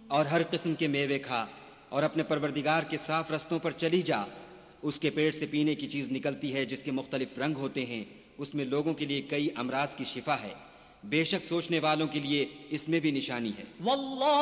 और हर किस्म के मेवे खा और अपने परवरदिगार के साफ रस्तों पर चली जा। उसके पेट से पीने की चीज निकलती है जिसके मुख्तलिफ रंग होते हैं। उसमें लोगों के लिए कई अमराज की शिफा है। बेशक सोचने वालों के लिए इसमें भी निशानी है।